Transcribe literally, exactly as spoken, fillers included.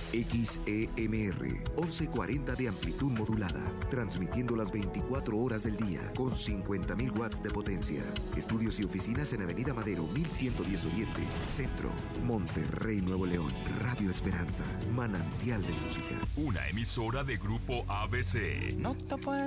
X E M R, once cuarenta de amplitud modulada, transmitiendo las veinticuatro horas del día con cincuenta mil watts de potencia. Estudios y oficinas en Avenida Madero mil ciento diez Oriente, Centro, Monterrey, Nuevo León. Radio Esperanza, manantial de música. Una emisora de Grupo A B C. No te puedes